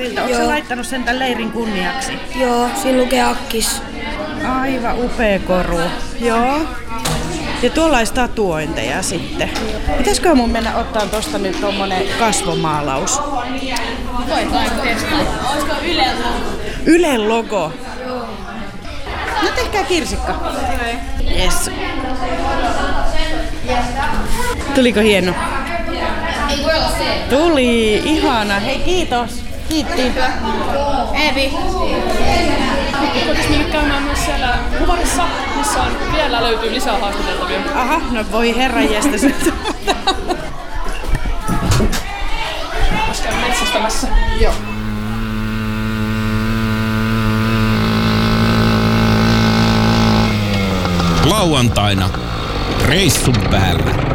Akkilta. Onko sä laittanut sen tämän leirin kunniaksi? Joo, siinä lukee Akkis. Aivan upea koru. Joo. Ja tuolla olisi tatuointeja sitten. Pitäisikö mun mennä ottaa tosta nyt tommonen kasvomaalaus? Voitaan testaa. Olisiko Ylen logo? Ylen logo? Joo. No tehkää kirsikka. Yes. Tuliko hieno? Ei voi olla se. Tuli, ihana. Hei, kiitos. Kiitti. Eevi. Voitaisiin mennä käymään myös siellä Huvarissa, missä vielä löytyy lisää haastateltavia. Aha, no voi herranjestä sitten. Voisi käydä metsästämässä. Joo. Lauantaina reissun päällä.